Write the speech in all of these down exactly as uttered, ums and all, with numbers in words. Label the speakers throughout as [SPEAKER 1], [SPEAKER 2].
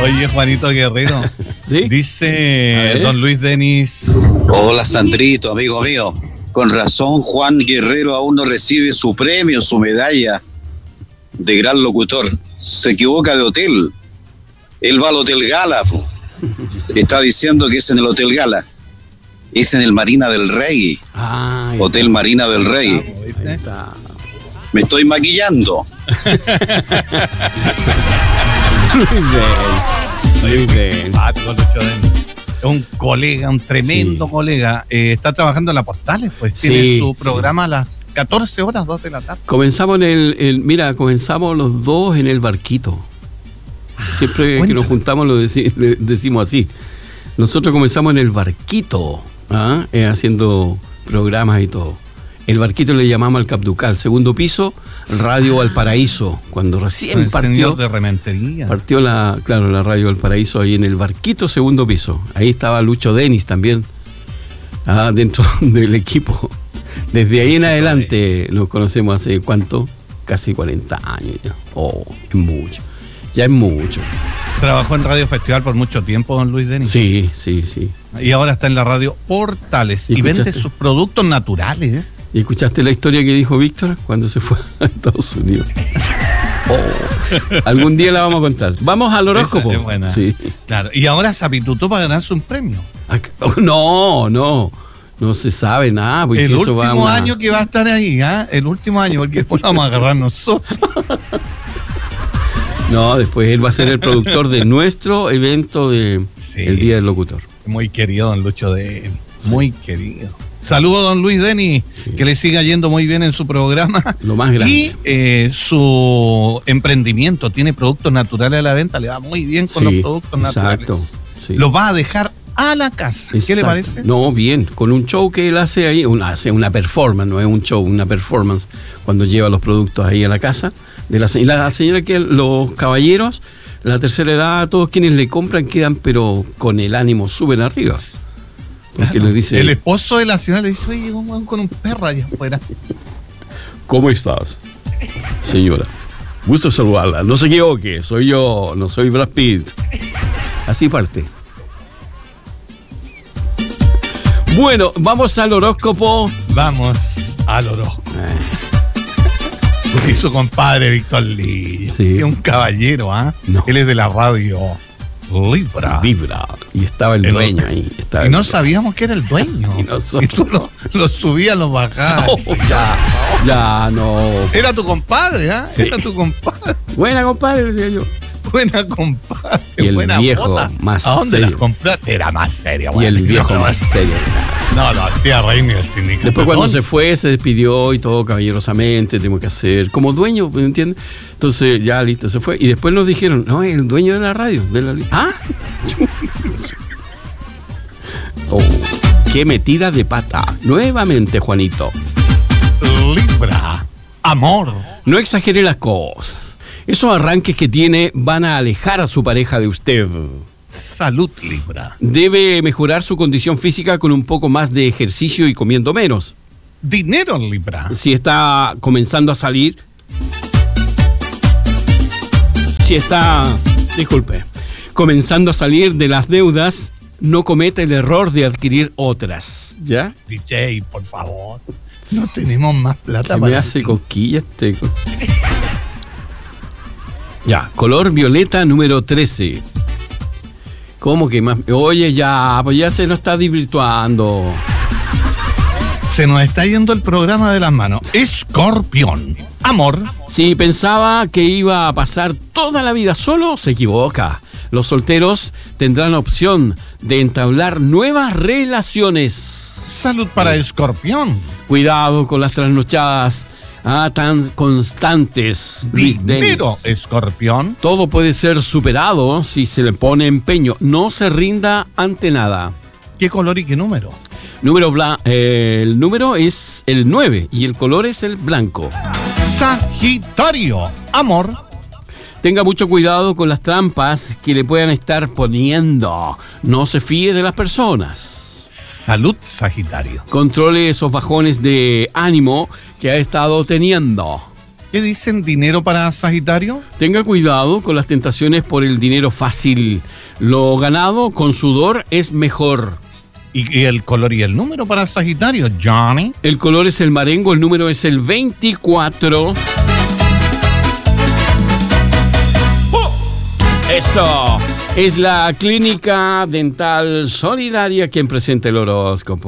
[SPEAKER 1] Oye, Juanito Guerrero,
[SPEAKER 2] ¿sí?
[SPEAKER 1] Dice don Luis Denis.
[SPEAKER 3] Hola, Sandrito, amigo mío. Con razón, Juan Guerrero aún no recibe su premio, su medalla de gran locutor. Se equivoca de hotel. Él va al Hotel Gala. Po. Está diciendo que es en el Hotel Gala. Es en el Marina del Rey.
[SPEAKER 2] Ah,
[SPEAKER 3] Hotel Marina del Rey.
[SPEAKER 2] Ahí está.
[SPEAKER 3] Me estoy maquillando.
[SPEAKER 1] Muy bien. Es un colega, un tremendo sí. colega. Eh, está trabajando en la Portales, pues. Tiene sí, su programa sí. a las catorce horas, dos de la tarde.
[SPEAKER 2] Comenzamos en el, el. Mira, comenzamos los dos en el barquito. Siempre ah, que nos juntamos lo deci- le decimos así. Nosotros comenzamos en el barquito, ¿ah? eh, haciendo programas y todo. El barquito le llamamos al Capducal, segundo piso, Radio Valparaíso, cuando recién
[SPEAKER 1] el
[SPEAKER 2] partió
[SPEAKER 1] de Rementería.
[SPEAKER 2] Partió la, claro, la Radio Valparaíso ahí en el barquito, segundo piso. Ahí estaba Lucho Denis también, ah, dentro del equipo. Desde ahí en adelante nos conocemos hace cuánto, casi cuarenta años ya. Oh, es mucho. Ya es mucho.
[SPEAKER 1] Trabajó en Radio Festival por mucho tiempo, don Luis Denis.
[SPEAKER 2] Sí, sí, sí.
[SPEAKER 1] Y ahora está en la radio Portales y, y vende sus productos naturales.
[SPEAKER 2] ¿Y escuchaste la historia que dijo Víctor cuando se fue a Estados Unidos? Oh, algún día la vamos a contar. Vamos al horóscopo.
[SPEAKER 1] Esa es buena.
[SPEAKER 2] Sí.
[SPEAKER 1] Claro. Y ahora se apitutó para ganarse un premio.
[SPEAKER 2] No, no. No se sabe nada. Pues
[SPEAKER 1] el
[SPEAKER 2] si
[SPEAKER 1] último
[SPEAKER 2] eso va
[SPEAKER 1] año una... que va a estar ahí, ¿eh? El último año, porque después lo vamos a agarrar nosotros.
[SPEAKER 2] No, después él va a ser el productor de nuestro evento de sí. el Día del Locutor.
[SPEAKER 1] Muy querido, don Lucho de él. Muy sí. querido. Saludos, don Luis Denis, sí. que le siga yendo muy bien en su programa.
[SPEAKER 2] Lo más grande.
[SPEAKER 1] Y eh, su emprendimiento tiene productos naturales a la venta, le va muy bien con sí, los productos naturales.
[SPEAKER 2] Exacto. Sí.
[SPEAKER 1] Los va a dejar a la casa. Exacto. ¿Qué le parece?
[SPEAKER 2] No, bien, con un show que él hace ahí, una, hace una performance, no es un show, una performance, cuando lleva los productos ahí a la casa. De la, y la señora que los caballeros, la tercera edad, todos quienes le compran quedan pero con el ánimo súper arriba. Porque
[SPEAKER 1] claro.
[SPEAKER 2] les dice,
[SPEAKER 1] el esposo de la señora le dice, oye, vamos con un perro allá afuera.
[SPEAKER 2] ¿Cómo estás, señora? Gusto saludarla. No se equivoque, soy yo, no soy Brad Pitt. Así parte. Bueno, vamos al horóscopo.
[SPEAKER 1] Vamos al horóscopo. Eh. Y su compadre Víctor Lee, sí. es un caballero, ¿ah? ¿eh?
[SPEAKER 2] No.
[SPEAKER 1] Él es de la radio Libra.
[SPEAKER 2] Libra. Y estaba el, el dueño otro. ahí. Estaba
[SPEAKER 1] y no sabíamos que era el dueño.
[SPEAKER 2] y, nosotros...
[SPEAKER 1] y tú lo, lo subías, lo bajabas.
[SPEAKER 2] No, ya, ya, no.
[SPEAKER 1] Era tu compadre, ¿ah? ¿eh? Sí. Era tu compadre.
[SPEAKER 2] Buena, compadre, decía yo.
[SPEAKER 1] Buena compadre.
[SPEAKER 2] Y el
[SPEAKER 1] buena
[SPEAKER 2] viejo
[SPEAKER 1] bota.
[SPEAKER 2] más
[SPEAKER 1] ¿A dónde
[SPEAKER 2] serio?
[SPEAKER 1] las compraste? Era más serio.
[SPEAKER 2] Y el viejo no, más serio.
[SPEAKER 1] No, lo hacía reír el sindicato.
[SPEAKER 2] Después cuando se fue, se despidió y todo caballerosamente, tenemos que hacer como dueño, ¿me entiendes? Entonces ya listo, se fue. Y después nos dijeron, no, es el dueño de la radio. De la li- ¿Ah? Oh, qué metida de pata. Nuevamente, Juanito.
[SPEAKER 1] Libra. Amor.
[SPEAKER 2] No exagere las cosas. Esos arranques que tiene van a alejar a su pareja de usted.
[SPEAKER 1] Salud, Libra.
[SPEAKER 2] Debe mejorar su condición física con un poco más de ejercicio y comiendo menos.
[SPEAKER 1] Dinero, Libra.
[SPEAKER 2] Si está comenzando a salir... Si está... Disculpe. Comenzando a salir de las deudas, no cometa el error de adquirir otras. ¿Ya?
[SPEAKER 1] D J, por favor. No tenemos más plata
[SPEAKER 2] para... Me hace cosquillas este... Ya, color violeta número trece. ¿Cómo que más? Oye, ya, pues ya se nos está desvirtuando.
[SPEAKER 1] Se nos está yendo el programa de las manos. Escorpión. Amor.
[SPEAKER 2] Si pensaba que iba a pasar toda la vida solo, se equivoca. Los solteros tendrán la opción de entablar nuevas relaciones.
[SPEAKER 1] Salud para Escorpión.
[SPEAKER 2] Cuidado con las trasnochadas. Ah, tan constantes.
[SPEAKER 1] Dinero, Escorpión.
[SPEAKER 2] Todo puede ser superado si se le pone empeño. No se rinda ante nada.
[SPEAKER 1] ¿Qué color y qué número?
[SPEAKER 2] Número bla- eh, el número es el nueve y el color es el blanco.
[SPEAKER 1] Sagitario. Amor.
[SPEAKER 2] Tenga mucho cuidado con las trampas que le puedan estar poniendo. No se fíe de las personas.
[SPEAKER 1] Salud, Sagitario.
[SPEAKER 2] Controle esos bajones de ánimo que ha estado teniendo.
[SPEAKER 1] ¿Qué dicen dinero para Sagitario?
[SPEAKER 2] Tenga cuidado con las tentaciones por el dinero fácil. Lo ganado con sudor es mejor.
[SPEAKER 1] ¿Y, y el color y el número para Sagitario, Johnny?
[SPEAKER 2] El color es el marengo, el número es el veinticuatro. Eso. Es la Clínica Dental Solidaria quien presenta el horóscopo.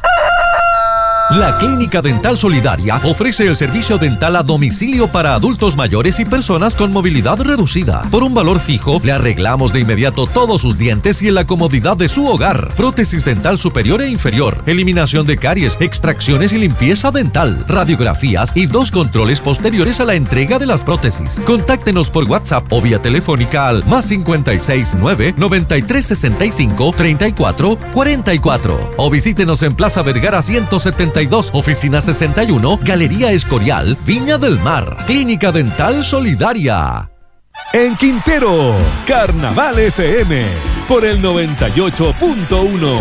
[SPEAKER 4] La Clínica Dental Solidaria ofrece el servicio dental a domicilio para adultos mayores y personas con movilidad reducida. Por un valor fijo, le arreglamos de inmediato todos sus dientes y en la comodidad de su hogar. Prótesis dental superior e inferior, eliminación de caries, extracciones y limpieza dental, radiografías y dos controles posteriores a la entrega de las prótesis. Contáctenos por WhatsApp o vía telefónica al más cincuenta y seis nueve, noventa y tres sesenta y cinco, treinta y cuatro cuarenta y cuatro o visítenos en Plaza Vergara ciento setenta y dos, Oficina sesenta y uno, Galería Escorial, Viña del Mar. Clínica Dental Solidaria.
[SPEAKER 5] En Quintero, Carnaval F M por el noventa y ocho punto uno.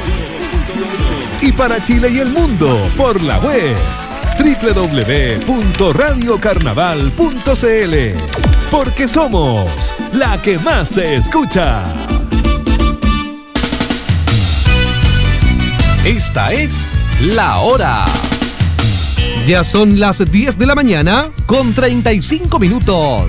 [SPEAKER 5] Y para Chile y el mundo por la web doble u doble u doble u punto radio carnaval punto c l. Porque somos la que más se escucha.
[SPEAKER 4] Esta es La Hora.
[SPEAKER 6] Ya son las diez de la mañana
[SPEAKER 4] con treinta y cinco minutos.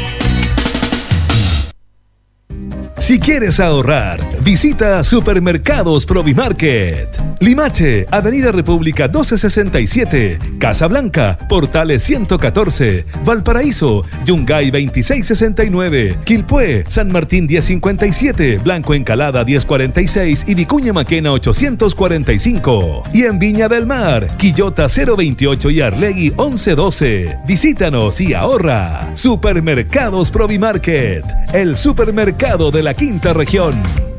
[SPEAKER 5] Si quieres ahorrar, visita Supermercados Provimarket. Limache, Avenida República doce sesenta y siete, Casablanca, Portales ciento catorce, Valparaíso, Yungay veintiséis sesenta y nueve, Quilpué, San Martín diez cincuenta y siete, Blanco Encalada diez cuarenta y seis y Vicuña Maquena ochocientos cuarenta y cinco. Y en Viña del Mar, Quillota cero veintiocho y Arlegui once doce. Visítanos y ahorra. Supermercados Provimarket, el supermercado de la quinta región.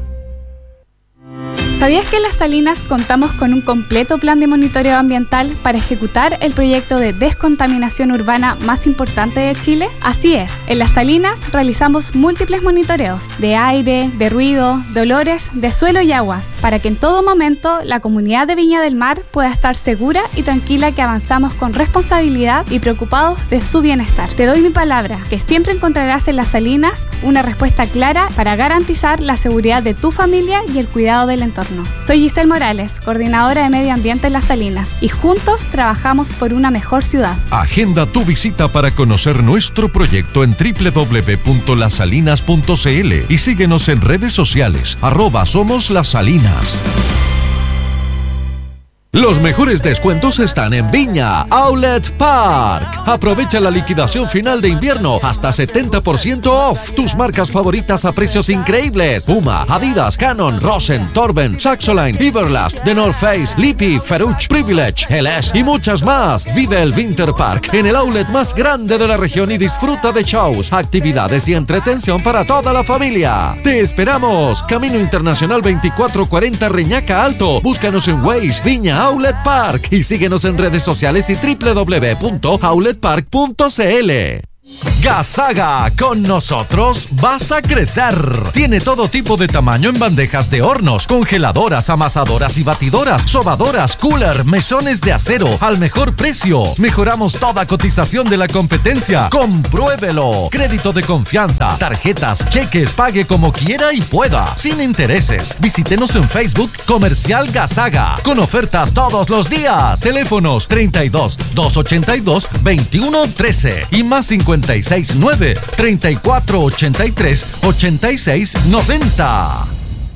[SPEAKER 7] ¿Sabías que en Las Salinas contamos con un completo plan de monitoreo ambiental para ejecutar el proyecto de descontaminación urbana más importante de Chile? Así es, en Las Salinas realizamos múltiples monitoreos de aire, de ruido, de olores, de suelo y aguas, para que en todo momento la comunidad de Viña del Mar pueda estar segura y tranquila que avanzamos con responsabilidad y preocupados de su bienestar. Te doy mi palabra, que siempre encontrarás en Las Salinas una respuesta clara para garantizar la seguridad de tu familia y el cuidado del entorno. Soy Giselle Morales, coordinadora de Medio Ambiente en Las Salinas, y juntos trabajamos por una mejor ciudad.
[SPEAKER 4] Agenda tu visita para conocer nuestro proyecto en doble u doble u doble u punto las salinas punto c l y síguenos en redes sociales, arroba Somos Las Salinas. Los mejores descuentos están en Viña Outlet Park. Aprovecha la liquidación final de invierno hasta setenta por ciento off. Tus marcas favoritas a precios increíbles: Puma, Adidas, Canon, Rosen, Torben, Saxoline, Everlast, The North Face, Lippy, Ferruch, Privilege, L S y muchas más. Vive el Winter Park en el outlet más grande de la región y disfruta de shows, actividades y entretención para toda la familia. Te esperamos. Camino Internacional veinticuatro cuarenta Reñaca Alto. Búscanos en Waze, Viña Outlet Park, y síguenos en redes sociales y doble u doble u doble u punto outlet park punto c l. Gasaga, con nosotros vas a crecer. Tiene todo tipo de tamaño en bandejas de hornos, congeladoras, amasadoras y batidoras, sobadoras, cooler, mesones de acero al mejor precio. Mejoramos toda cotización de la competencia. Compruébelo. Crédito de confianza, tarjetas, cheques, pague como quiera y pueda, sin intereses. Visítenos en Facebook Comercial Gasaga, con ofertas todos los días. Teléfonos treinta y dos, doscientos ochenta y dos, veintiuno trece y más cincuenta y seis nueve, treinta y cuatro ochenta y tres, ochenta y seis noventa.